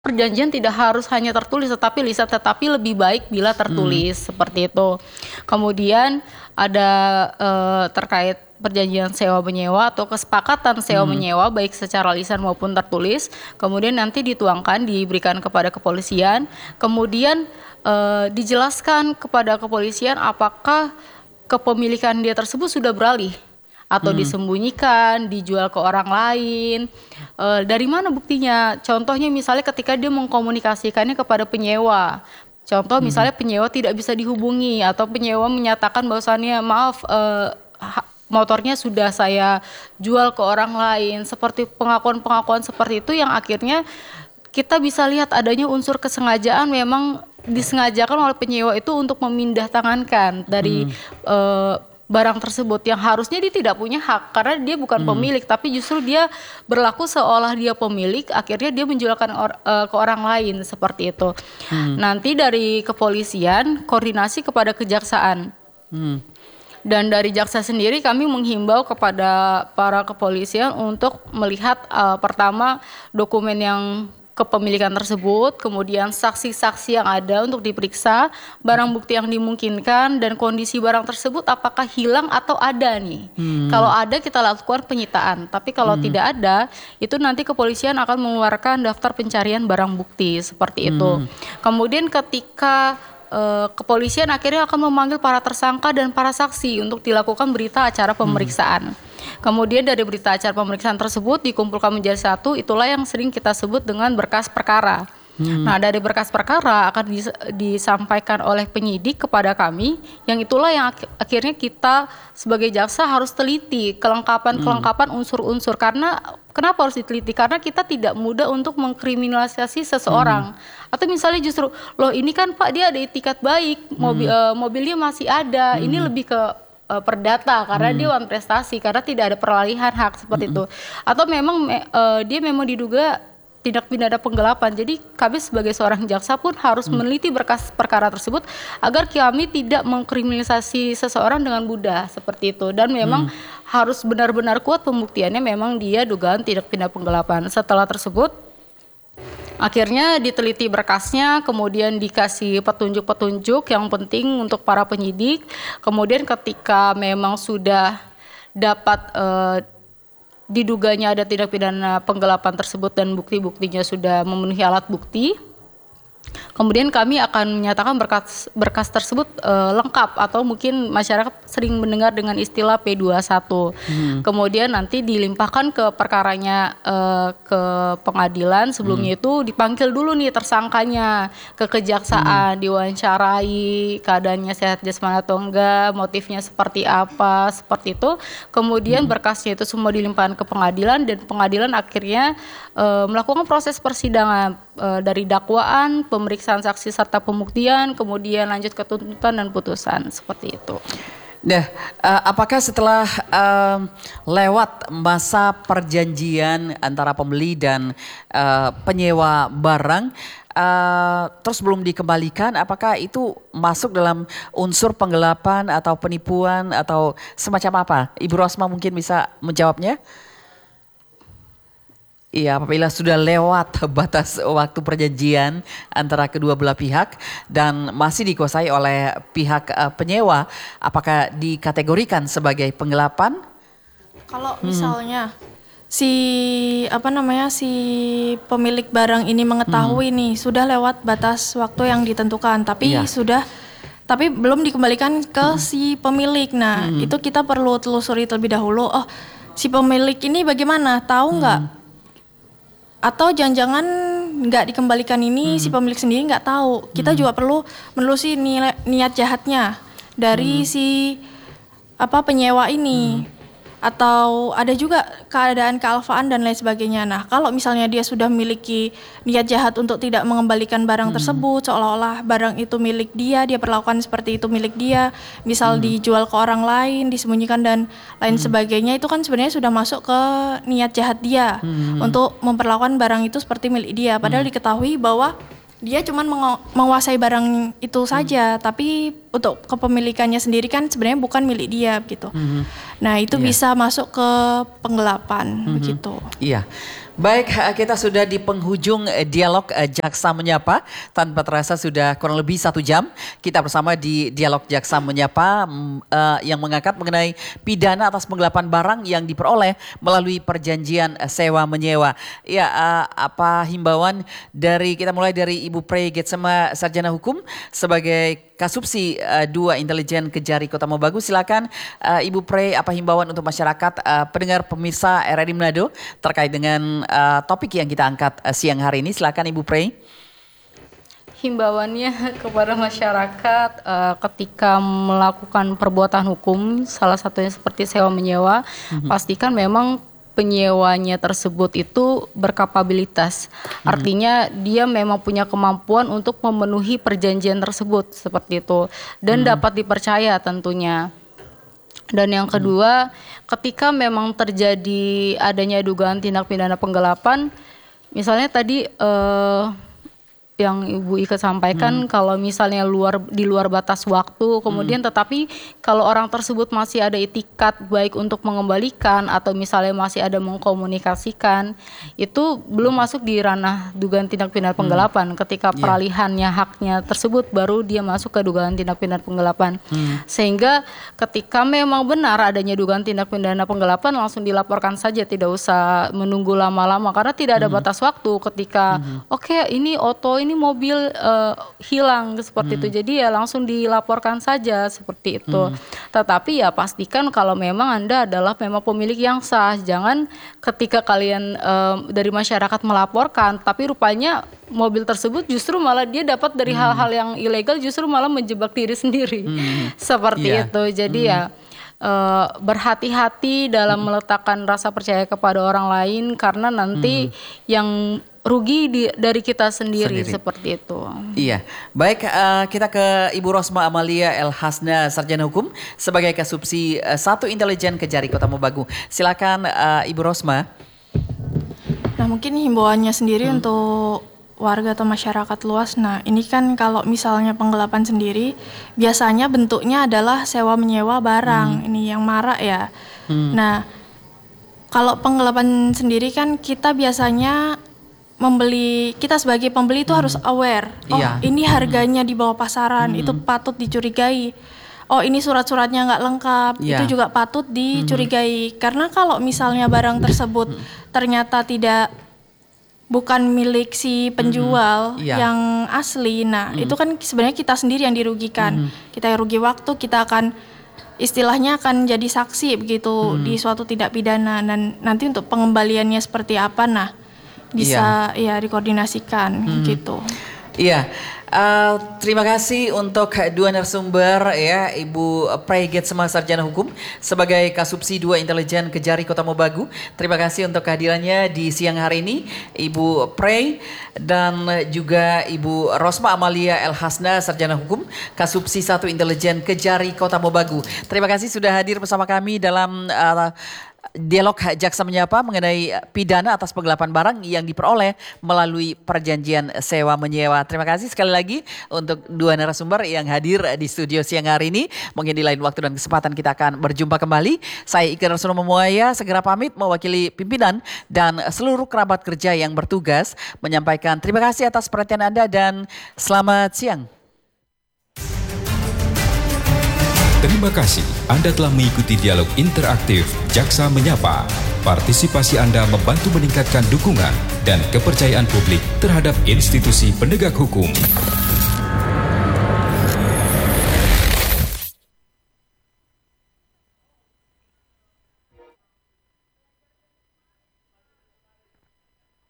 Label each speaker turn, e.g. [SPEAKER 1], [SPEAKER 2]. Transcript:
[SPEAKER 1] Perjanjian tidak harus hanya tertulis tetapi lisan, tetapi lebih baik bila tertulis seperti itu. Kemudian ada terkait perjanjian sewa menyewa atau kesepakatan sewa menyewa baik secara lisan maupun tertulis. Kemudian nanti dituangkan, diberikan kepada kepolisian. Kemudian dijelaskan kepada kepolisian apakah kepemilikan dia tersebut sudah beralih atau disembunyikan, dijual ke orang lain. Dari mana buktinya? Contohnya misalnya ketika dia mengkomunikasikannya kepada penyewa. Contoh misalnya penyewa tidak bisa dihubungi atau penyewa menyatakan bahwasannya maaf motornya sudah saya jual ke orang lain. Seperti pengakuan-pengakuan seperti itu yang akhirnya kita bisa lihat adanya unsur kesengajaan, memang disengajakan oleh penyewa itu untuk memindah tangankan dari barang tersebut yang harusnya dia tidak punya hak karena dia bukan pemilik, tapi justru dia berlaku seolah dia pemilik, akhirnya dia menjualkan ke orang lain seperti itu. Nanti dari kepolisian koordinasi kepada kejaksaan. Dan dari jaksa sendiri kami menghimbau kepada para kepolisian untuk melihat pertama dokumen yang kepemilikan tersebut, kemudian saksi-saksi yang ada untuk diperiksa, barang bukti yang dimungkinkan, dan kondisi barang tersebut apakah hilang atau ada nih. Kalau ada kita lakukan penyitaan, tapi kalau tidak ada, itu nanti kepolisian akan mengeluarkan daftar pencarian barang bukti seperti itu. Kemudian ketika kepolisian akhirnya akan memanggil para tersangka dan para saksi untuk dilakukan berita acara pemeriksaan. Kemudian dari berita acara pemeriksaan tersebut dikumpulkan menjadi satu, itulah yang sering kita sebut dengan berkas perkara. Nah, dari berkas perkara akan disampaikan oleh penyidik kepada kami, yang itulah yang akhirnya kita sebagai jaksa harus teliti kelengkapan unsur-unsur. Karena kenapa harus diteliti? Karena kita tidak mudah untuk mengkriminalisasi seseorang. Atau misalnya justru, loh ini kan Pak dia ada itikat baik, mobilnya masih ada, ini lebih ke perdata karena dia wan prestasi, karena tidak ada peralihan hak seperti itu. Atau memang dia memang diduga tindak pidana penggelapan. Jadi kami sebagai seorang jaksa pun harus meneliti berkas perkara tersebut agar kami tidak mengkriminalisasi seseorang dengan mudah seperti itu. Dan memang harus benar-benar kuat pembuktiannya memang dia dugaan tindak pidana penggelapan. Setelah tersebut akhirnya diteliti berkasnya, kemudian dikasih petunjuk-petunjuk yang penting untuk para penyidik. Kemudian ketika memang sudah dapat diduganya ada tindak pidana penggelapan tersebut dan bukti-buktinya sudah memenuhi alat bukti, kemudian kami akan menyatakan berkas tersebut lengkap, atau mungkin masyarakat sering mendengar dengan istilah P21. Kemudian nanti dilimpahkan ke perkaranya ke pengadilan. Sebelumnya itu dipanggil dulu nih tersangkanya ke kejaksaan, diwawancarai keadaannya sehat jasmani atau enggak, motifnya seperti apa, seperti itu. Kemudian berkasnya itu semua dilimpahkan ke pengadilan, dan pengadilan akhirnya melakukan proses persidangan dari dakwaan, pemeriksaan saksi serta pembuktian, kemudian lanjut ke tuntutan dan putusan seperti itu.
[SPEAKER 2] Nah, apakah setelah lewat masa perjanjian antara pembeli dan penyewa barang, terus belum dikembalikan, apakah itu masuk dalam unsur penggelapan atau penipuan atau semacam apa? Ibu Rosma mungkin bisa menjawabnya. Iya, apabila sudah lewat batas waktu perjanjian antara kedua belah pihak dan masih dikuasai oleh pihak penyewa, apakah dikategorikan sebagai penggelapan?
[SPEAKER 3] Kalau misalnya si pemilik barang ini mengetahui nih sudah lewat batas waktu yang ditentukan, tapi tapi belum dikembalikan ke si pemilik. Nah, itu kita perlu telusuri terlebih dahulu. Oh, si pemilik ini bagaimana? Tahu nggak? Atau jangan-jangan nggak dikembalikan ini si pemilik sendiri nggak tahu. Kita juga perlu menelusuri niat jahatnya dari si penyewa ini. Atau ada juga keadaan kealfaan dan lain sebagainya. Nah, kalau misalnya dia sudah memiliki niat jahat untuk tidak mengembalikan barang tersebut, seolah-olah barang itu milik dia, dia perlakukan seperti itu milik dia, misal dijual ke orang lain, disembunyikan dan lain sebagainya, itu kan sebenarnya sudah masuk ke niat jahat dia untuk memperlakukan barang itu seperti milik dia. Padahal diketahui bahwa dia cuma menguasai barang itu saja, tapi untuk kepemilikannya sendiri kan sebenarnya bukan milik dia gitu. Nah, itu bisa masuk ke penggelapan begitu.
[SPEAKER 2] Iya. Baik, kita sudah di penghujung dialog Jaksa Menyapa. Tanpa terasa sudah kurang lebih 1 jam kita bersama di dialog Jaksa Menyapa yang mengangkat mengenai pidana atas penggelapan barang yang diperoleh melalui perjanjian sewa menyewa. Ya, apa himbauan dari kita mulai dari Ibu Prey Getsema, Sarjana Hukum sebagai Kasubsi 2 Intelijen Kejari Kota Mobagu. Silakan Ibu Prey, apa himbauan untuk masyarakat pendengar pemirsa RRI Manado terkait dengan topik yang kita angkat siang hari ini. Silakan Ibu Prey.
[SPEAKER 1] Himbauannya kepada masyarakat ketika melakukan perbuatan hukum, salah satunya seperti sewa menyewa, pastikan memang penyewanya tersebut itu berkapabilitas. Artinya dia memang punya kemampuan untuk memenuhi perjanjian tersebut seperti itu dan dapat dipercaya tentunya. Dan yang kedua, ketika memang terjadi adanya dugaan tindak pidana penggelapan, misalnya tadi yang Ibu Ika sampaikan kalau misalnya di luar batas waktu, kemudian tetapi kalau orang tersebut masih ada itikat baik untuk mengembalikan atau misalnya masih ada mengkomunikasikan, itu belum masuk di ranah dugaan tindak pidana penggelapan. Ketika peralihannya haknya tersebut baru dia masuk ke dugaan tindak pidana penggelapan. Sehingga ketika memang benar adanya dugaan tindak pidana penggelapan, langsung dilaporkan saja, tidak usah menunggu lama-lama karena tidak ada batas waktu. Ketika oke, ini ini mobil hilang seperti itu, jadi ya langsung dilaporkan saja seperti itu. Tetapi ya pastikan kalau memang Anda adalah memang pemilik yang sah. Jangan ketika kalian dari masyarakat melaporkan tapi rupanya mobil tersebut justru malah dia dapat dari hal-hal yang ilegal, justru malah menjebak diri sendiri seperti itu. Jadi ya berhati-hati dalam meletakkan rasa percaya kepada orang lain karena nanti yang rugi dari kita sendiri seperti itu.
[SPEAKER 2] Iya, baik, kita ke Ibu Rosma Amalia El Hasna, Sarjana Hukum sebagai Kasubsi 1 Intelijen Kejari Kota Mobagu. Silakan Ibu Rosma.
[SPEAKER 3] Nah, mungkin himbauannya sendiri untuk warga atau masyarakat luas. Nah, ini kan kalau misalnya penggelapan sendiri biasanya bentuknya adalah sewa menyewa barang. Ini yang marak ya. Nah, kalau penggelapan sendiri kan kita biasanya kita sebagai pembeli itu harus aware. Ini harganya di bawah pasaran, itu patut dicurigai. Ini surat-suratnya nggak lengkap, itu juga patut dicurigai. Karena kalau misalnya barang tersebut ternyata bukan milik si penjual yang asli, nah itu kan sebenarnya kita sendiri yang dirugikan. Kita rugi waktu, kita akan istilahnya akan jadi saksi begitu di suatu tindak pidana, dan nanti untuk pengembaliannya seperti apa, nah bisa dikoordinasikan gitu.
[SPEAKER 2] Iya, terima kasih untuk 2 narasumber ya, Ibu Prey Getsema, Sarjana Hukum sebagai Kasubsi 2 Intelijen Kejari Kota Mobagu. Terima kasih untuk kehadirannya di siang hari ini, Ibu Prey, dan juga Ibu Rosma Amalia El Hasna, Sarjana Hukum Kasubsi 1 Intelijen Kejari Kota Mobagu. Terima kasih sudah hadir bersama kami dalam dialog Jaksa Menyapa mengenai pidana atas penggelapan barang yang diperoleh melalui perjanjian sewa menyewa. Terima kasih sekali lagi untuk 2 narasumber yang hadir di studio siang hari ini. Mungkin di lain waktu dan kesempatan kita akan berjumpa kembali. Saya Ika Rasul Memuaya segera pamit mewakili pimpinan dan seluruh kerabat kerja yang bertugas menyampaikan terima kasih atas perhatian Anda dan selamat siang.
[SPEAKER 4] Terima kasih Anda telah mengikuti dialog interaktif Jaksa Menyapa. Partisipasi Anda membantu meningkatkan dukungan dan kepercayaan publik terhadap institusi penegak hukum.